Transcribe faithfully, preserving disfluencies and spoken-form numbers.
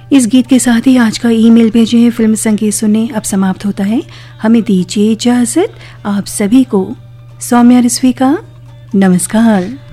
इस गीत के साथ ही आज का ईमेल भेजें फिल्म संगीत सुनने अब समाप्त होता है। हमें दीजिए इजाजत। आप सभी को सौम्या रिस्वी का नमस्कार।